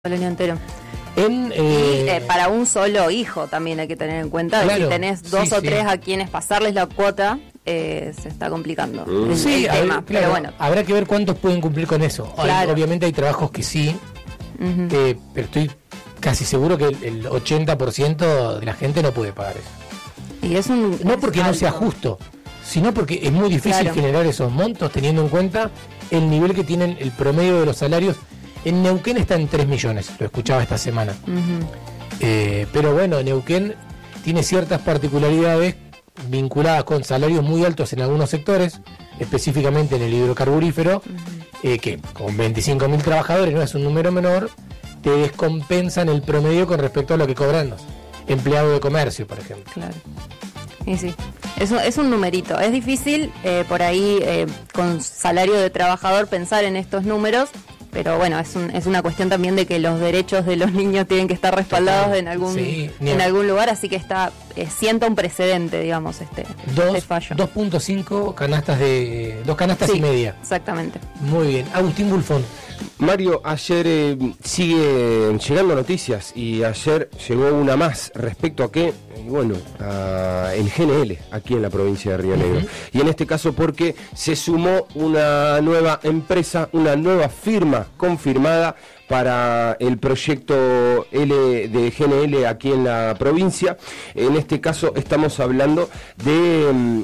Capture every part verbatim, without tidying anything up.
el año entero. En, eh, y eh, para un solo hijo también hay que tener en cuenta, claro, si tenés dos sí, o tres sí. a quienes pasarles la cuota, eh, se está complicando mm. el, sí, el tema. Ver, claro, pero bueno, habrá que ver cuántos pueden cumplir con eso. Claro. Hay, obviamente hay trabajos que sí, uh-huh. eh, pero estoy casi seguro que el, el ochenta por ciento de la gente no puede pagar eso. Y es un, no es porque alto. no sea justo, sino porque es muy difícil claro. generar esos montos teniendo en cuenta el nivel que tienen el promedio de los salarios. En Neuquén está en tres millones, lo escuchaba esta semana. Uh-huh. Eh, pero bueno, Neuquén tiene ciertas particularidades vinculadas con salarios muy altos en algunos sectores, específicamente en el hidrocarburífero, uh-huh. eh, que con veinticinco mil trabajadores no es un número menor, te descompensan el promedio con respecto a lo que cobran los empleados de comercio, por ejemplo. Claro. Y sí, es un, es un numerito. Es difícil eh, por ahí eh, con salario de trabajador pensar en estos números. Pero bueno, es, un, es una cuestión también de que los derechos de los niños tienen que estar respaldados en algún sí, en algún lugar, así que está eh, sienta un precedente, digamos, este, dos, este fallo. dos punto cinco canastas de dos canastas sí, y media. Exactamente. Muy bien. Agustín Bulfón. Mario, ayer eh, sigue llegando noticias y ayer llegó una más respecto a qué, bueno, a el G N L aquí en la provincia de Río Negro. Uh-huh. Y en este caso porque se sumó una nueva empresa, una nueva firma confirmada para el proyecto L de G N L aquí en la provincia. En este caso estamos hablando de um,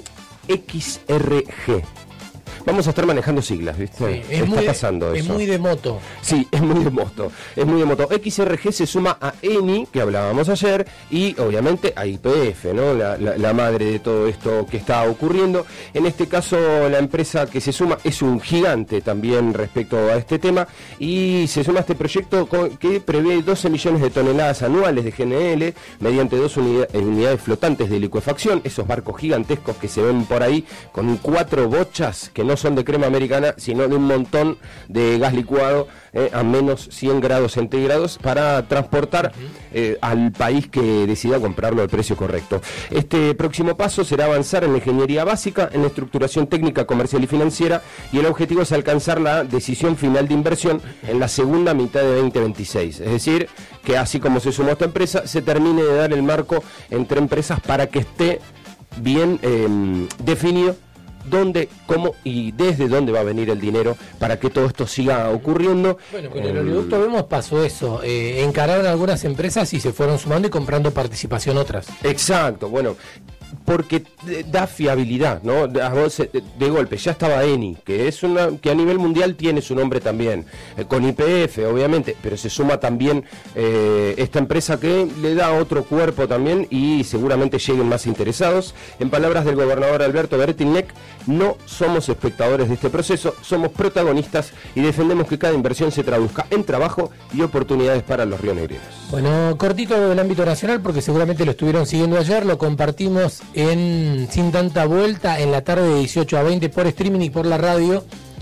X R G. Vamos a estar manejando siglas, ¿viste? Sí, es Está muy, pasando es eso. muy de moto. Sí, es muy de moto. Es muy de moto. X R G se suma a Eni, que hablábamos ayer, y obviamente a Y P F, ¿no? La, la, la madre de todo esto que está ocurriendo. En este caso, la empresa que se suma es un gigante también respecto a este tema, y se suma a este proyecto que prevé doce millones de toneladas anuales de G N L mediante dos unidades, unidades flotantes de licuefacción, esos barcos gigantescos que se ven por ahí con cuatro bochas que no son de crema americana, sino de un montón de gas licuado eh, a menos cien grados centígrados para transportar eh, al país que decida comprarlo al precio correcto. Este próximo paso será avanzar en la ingeniería básica, en la estructuración técnica, comercial y financiera, y el objetivo es alcanzar la decisión final de inversión en la segunda mitad de veinte veintiséis. Es decir, que así como se sumó esta empresa, se termine de dar el marco entre empresas para que esté bien eh, definido dónde, cómo y desde dónde va a venir el dinero para que todo esto siga ocurriendo. Bueno, con el oleoducto vemos pasó eso, eh, encararon algunas empresas y se fueron sumando y comprando participación otras. Exacto, bueno, porque da fiabilidad, ¿no? De, de golpe, ya estaba Eni, que es una que a nivel mundial tiene su nombre también, eh, con Y P F, obviamente, pero se suma también eh, esta empresa que le da otro cuerpo también y seguramente lleguen más interesados. En palabras del gobernador Alberto Bertilnec, no somos espectadores de este proceso, somos protagonistas y defendemos que cada inversión se traduzca en trabajo y oportunidades para los rionegrinos. Bueno, cortito del ámbito nacional, porque seguramente lo estuvieron siguiendo ayer, lo compartimos en Sin Tanta Vuelta en la tarde de dieciocho a veinte por streaming y por la radio.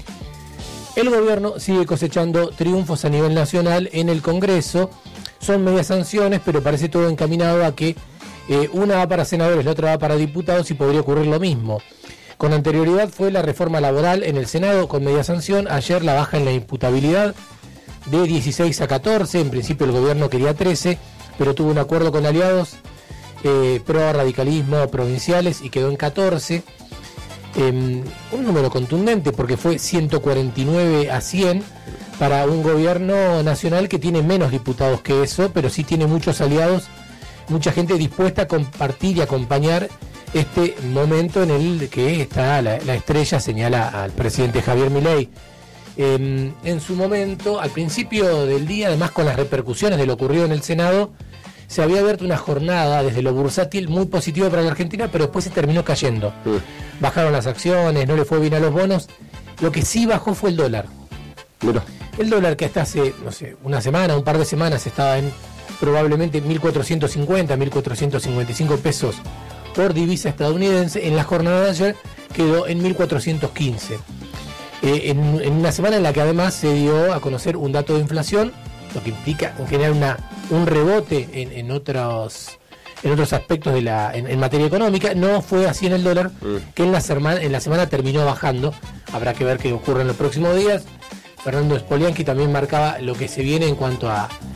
El gobierno sigue cosechando triunfos a nivel nacional en el Congreso. Son medias sanciones, pero parece todo encaminado a que eh, una va para senadores, la otra va para diputados y podría ocurrir lo mismo. Con anterioridad fue la reforma laboral en el Senado con media sanción. Ayer la baja en la imputabilidad de dieciséis a catorce. En principio el gobierno quería trece, pero tuvo un acuerdo con aliados eh, pro radicalismo provinciales y quedó en catorce. Eh, un número contundente porque fue ciento cuarenta y nueve a cien para un gobierno nacional que tiene menos diputados que eso, pero sí tiene muchos aliados, mucha gente dispuesta a compartir y acompañar este momento en el que está la, la estrella, señala al presidente Javier Milei. Eh, en su momento, al principio del día, además con las repercusiones de lo ocurrido en el Senado, se había abierto una jornada desde lo bursátil muy positiva para la Argentina, pero después se terminó cayendo. Sí. Bajaron las acciones, no le fue bien a los bonos. Lo que sí bajó fue el dólar. Mira. El dólar que hasta hace, no sé, una semana, un par de semanas estaba en probablemente mil cuatrocientos cincuenta, mil cuatrocientos cincuenta y cinco pesos por divisa estadounidense. En la jornada de ayer quedó en mil cuatrocientos quince. Eh, en, en una semana en la que además se dio a conocer un dato de inflación, lo que implica en general una, un rebote en, en otros en otros aspectos de la en, en materia económica. No fue así en el dólar, mm. que en la, semana, en la semana terminó bajando. Habrá que ver qué ocurre en los próximos días. Fernando Spoliansky también marcaba lo que se viene en cuanto a